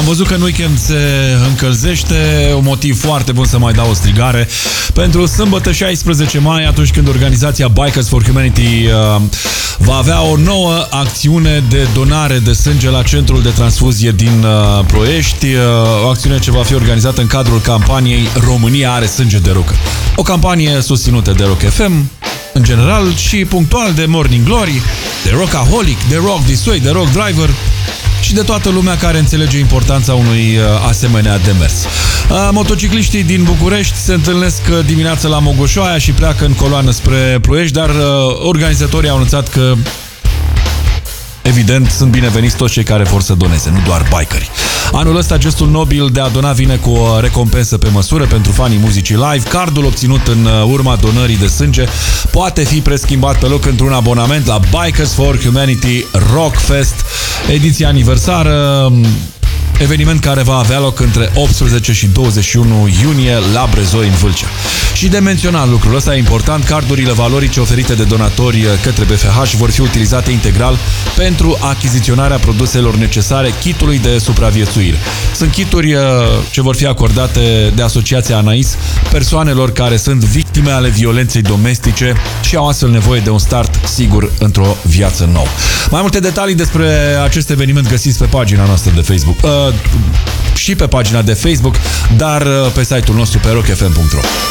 văzut că în weekend se încălzește, un motiv foarte bun să mai dau o strigare pentru sâmbătă 16 mai, atunci când organizația Bikers for Humanity va avea o nouă acțiune de donare de sânge la centrul de transfuzie din Ploiești, o acțiune ce va fi organizată în cadrul campaniei România are sânge de rocă. O campanie susținută de Rock FM, în general, și punctual de Morning Glory, de Rockaholic, de Rock This Way, de Rock Driver și de toată lumea care înțelege importanța unui asemenea demers. Motocicliștii din București se întâlnesc dimineața la Mogoșoaia și pleacă în coloană spre Ploiești, dar organizatorii au anunțat că evident, sunt bineveniți toți cei care vor să doneze, nu doar bikeri. Anul ăsta, gestul nobil de a dona vine cu o recompensă pe măsură pentru fanii muzicii live. Cardul obținut în urma donării de sânge poate fi preschimbat pe loc într-un abonament la Bikers for Humanity Rock Fest, ediția aniversară, eveniment care va avea loc între 18 și 21 iunie la Brezoi, în Vâlcea. Și de menționat lucrul ăsta e important, cardurile valorice oferite de donatori către BFH vor fi utilizate integral pentru achiziționarea produselor necesare kitului de supraviețuire. Sunt kituri ce vor fi acordate de Asociația Anais persoanelor care sunt victime ale violenței domestice și au astfel nevoie de un start sigur într-o viață nouă. Mai multe detalii despre acest eveniment găsiți pe pagina noastră de Facebook. Și pe pagina de Facebook, dar pe site-ul nostru pe rockfm.ro.